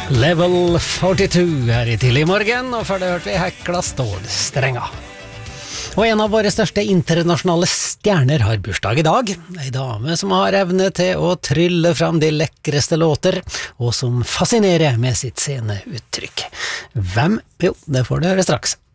Level 42 her i tidlig morgen, og før det hørte vi Hekla Stålstrenga. Og en av våre største internasjonale stjerner har bursdag i dag. En dame som har evne til å trylle fram de lekreste låter, og som fascinerer med sitt sceneuttrykk. Hvem? Jo, det får du høre straks.